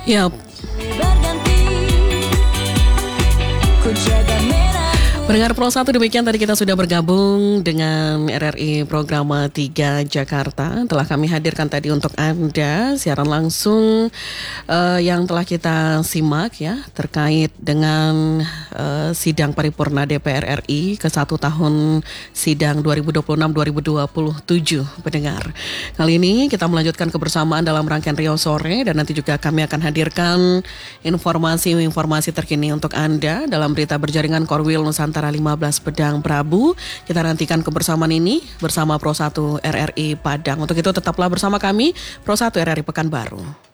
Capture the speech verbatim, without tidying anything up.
Ya, pendengar Pro satu, demikian tadi kita sudah bergabung dengan R R I Programa tiga Jakarta. Telah kami hadirkan tadi untuk Anda siaran langsung uh, yang telah kita simak ya terkait dengan uh, sidang paripurna D P R R I ke satu tahun sidang dua ribu dua puluh enam dua ribu dua puluh tujuh, pendengar. Kali ini kita melanjutkan kebersamaan dalam rangkaian Riau Sore, dan nanti juga kami akan hadirkan informasi-informasi terkini untuk Anda dalam berita berjaringan Korwil Nusantara lima belas Pedang Prabu. Kita nantikan kebersamaan ini bersama Pro satu R R I Padang. Untuk itu tetaplah bersama kami Pro satu R R I Pekanbaru.